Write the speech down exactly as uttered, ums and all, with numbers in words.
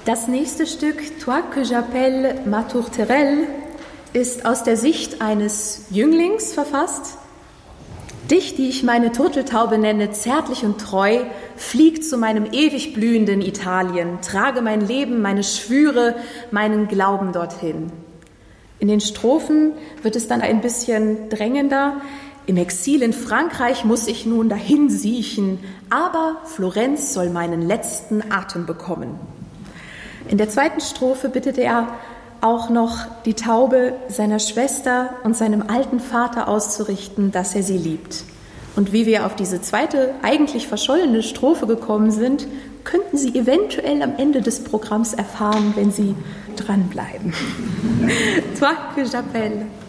Das nächste Stück, Toi que j'appelle ma tourterelle, ist aus der Sicht eines Jünglings verfasst. Dich, die ich meine Turteltaube nenne, zärtlich und treu, fliegt zu meinem ewig blühenden Italien, trage mein Leben, meine Schwüre, meinen Glauben dorthin. In den Strophen wird es dann ein bisschen drängender. Im Exil in Frankreich muss ich nun dahin siechen, aber Florenz soll meinen letzten Atem bekommen. In der zweiten Strophe bittet er auch noch die Taube seiner Schwester und seinem alten Vater auszurichten, dass er sie liebt. Und wie wir auf diese zweite, eigentlich verschollene Strophe gekommen sind, könnten Sie eventuell am Ende des Programms erfahren, wenn Sie dranbleiben. Toi que j'appelle.